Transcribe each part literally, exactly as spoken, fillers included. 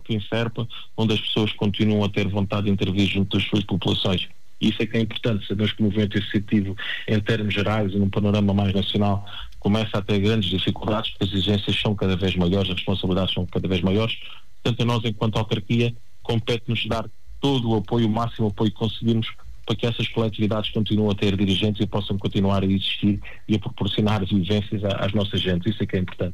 Serpa, em Serpa, onde as pessoas continuam a ter vontade de intervir junto das suas populações. Isso é que é importante. Sabemos que o movimento associativo, em termos gerais e num panorama mais nacional, começa a ter grandes dificuldades, porque as exigências são cada vez maiores, as responsabilidades são cada vez maiores. Portanto, a nós, enquanto autarquia, compete-nos dar todo o apoio, o máximo apoio que conseguirmos, para que essas coletividades continuem a ter dirigentes e possam continuar a existir e a proporcionar vivências às nossas gentes. Isso é que é importante.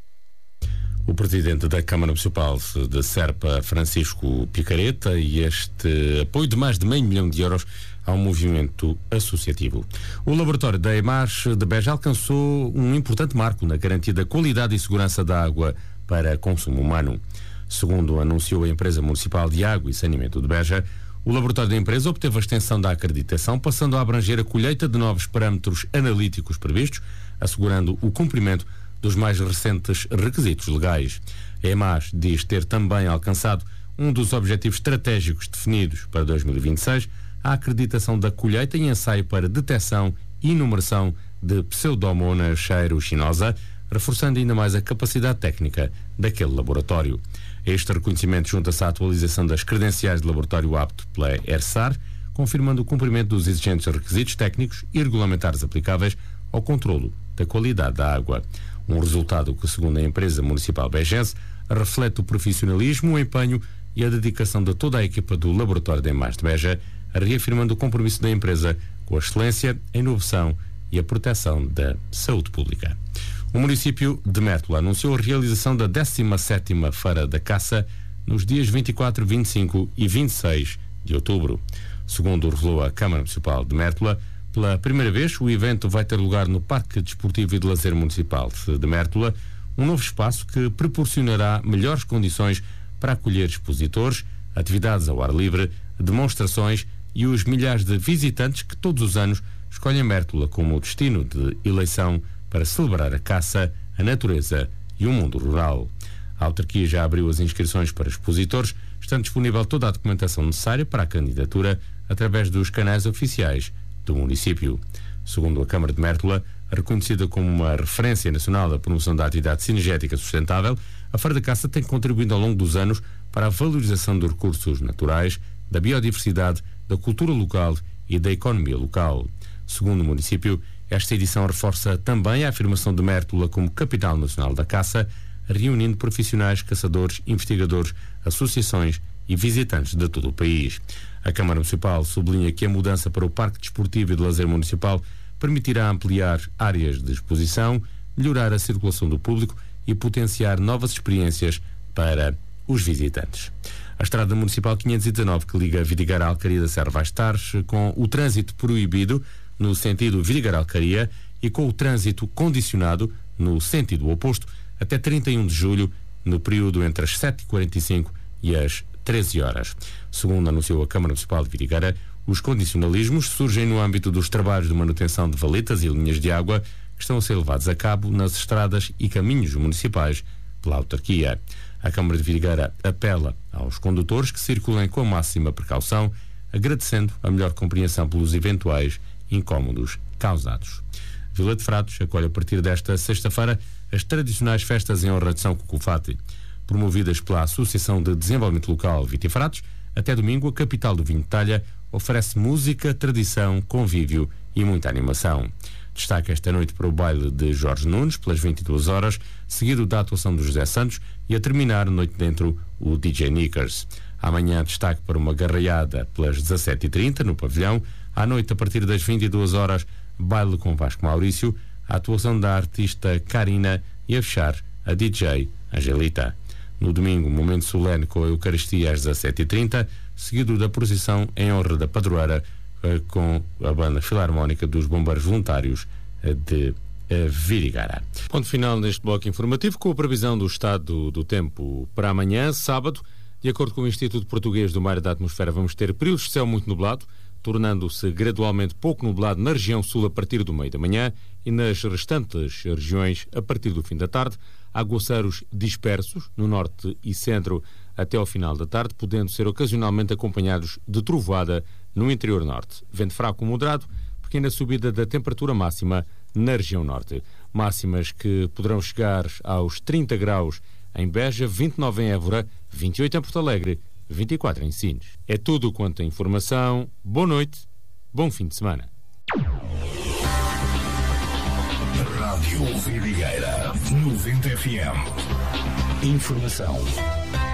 O presidente da Câmara Municipal de Serpa, Francisco Picareta, e este apoio de mais de meio milhão de euros ao movimento associativo. O laboratório da EMAS de Beja alcançou um importante marco na garantia da qualidade e segurança da água para consumo humano. Segundo anunciou a empresa municipal de água e saneamento de Beja, o laboratório da empresa obteve a extensão da acreditação, passando a abranger a colheita de novos parâmetros analíticos previstos, assegurando o cumprimento dos mais recentes requisitos legais. A EMAS diz ter também alcançado um dos objetivos estratégicos definidos para dois mil e vinte e seis, a acreditação da colheita e ensaio para detecção e numeração de Pseudomonas aeruginosa, reforçando ainda mais a capacidade técnica daquele laboratório. Este reconhecimento junta-se à atualização das credenciais de laboratório apto pela ERSAR, confirmando o cumprimento dos exigentes requisitos técnicos e regulamentares aplicáveis ao controlo da qualidade da água. Um resultado que, segundo a empresa municipal bejense, reflete o profissionalismo, o empenho e a dedicação de toda a equipa do Laboratório da EMAS de Beja, reafirmando o compromisso da empresa com a excelência, a inovação e a proteção da saúde pública. O município de Mértola anunciou a realização da décima sétima Feira da Caça nos dias vinte e quatro, vinte e cinco e vinte e seis de outubro. Segundo revelou a Câmara Municipal de Mértola, pela primeira vez o evento vai ter lugar no Parque Desportivo e de Lazer Municipal de Mértola, um novo espaço que proporcionará melhores condições para acolher expositores, atividades ao ar livre, demonstrações e os milhares de visitantes que todos os anos escolhem Mértola como destino de eleição para celebrar a caça, a natureza e o mundo rural. A autarquia já abriu as inscrições para expositores, estando disponível toda a documentação necessária para a candidatura através dos canais oficiais do município. Segundo a Câmara de Mértola, reconhecida como uma referência nacional da promoção da atividade cinegética sustentável, a Feira da Caça tem contribuído ao longo dos anos para a valorização dos recursos naturais, da biodiversidade, da cultura local e da economia local. Segundo o município, esta edição reforça também a afirmação de Mértola como capital nacional da caça, reunindo profissionais, caçadores, investigadores, associações e visitantes de todo o país. A Câmara Municipal sublinha que a mudança para o Parque Desportivo e de Lazer Municipal permitirá ampliar áreas de exposição, melhorar a circulação do público e potenciar novas experiências para os visitantes. A Estrada Municipal quinhentos e dezanove, que liga Vidigueira à Alcaria da Serra, vai estar com o trânsito proibido no sentido Vidigueira-Alcaria e com o trânsito condicionado no sentido oposto até trinta e um de julho, no período entre as sete e quarenta e cinco e as treze horas. Segundo anunciou a Câmara Municipal de Vidigueira, os condicionalismos surgem no âmbito dos trabalhos de manutenção de valetas e linhas de água que estão a ser levados a cabo nas estradas e caminhos municipais pela autarquia. A Câmara de Vidigueira apela aos condutores que circulem com a máxima precaução, agradecendo a melhor compreensão pelos eventuais incómodos causados. Vila de Fratos acolhe a partir desta sexta-feira as tradicionais festas em honra de São Cucufate. Promovidas pela Associação de Desenvolvimento Local Vitifratos, até domingo a capital do vinho de talha oferece música, tradição, convívio e muita animação. Destaca esta noite para o baile de Jorge Nunes, pelas vinte e duas horas, seguido da atuação do José Santos e a terminar noite dentro o D J Nickers. Amanhã destaque para uma garraiada pelas dezassete e trinta no pavilhão. À noite, a partir das vinte e duas horas, baile com Vasco Maurício, a atuação da artista Karina e a fechar a D J Angelita. No domingo, momento solene com a Eucaristia às dezassete e trinta, seguido da procissão em honra da padroeira com a banda filarmónica dos bombeiros voluntários de Vidigueira. Ponto final neste bloco informativo com a previsão do estado do tempo para amanhã, sábado. De acordo com o Instituto Português do Mar e da Atmosfera, vamos ter períodos de céu muito nublado, tornando-se gradualmente pouco nublado na região sul a partir do meio da manhã e nas restantes regiões a partir do fim da tarde. Aguaceiros dispersos no norte e centro até ao final da tarde, podendo ser ocasionalmente acompanhados de trovoada no interior norte. Vento fraco ou moderado, pequena subida da temperatura máxima na região norte. Máximas que poderão chegar aos trinta graus em Beja, vinte e nove em Évora, vinte e oito em Porto Alegre, vinte e quatro em Sines. É tudo quanto a informação. Boa noite, bom fim de semana. Rádio Vidigueira noventa F M. Informação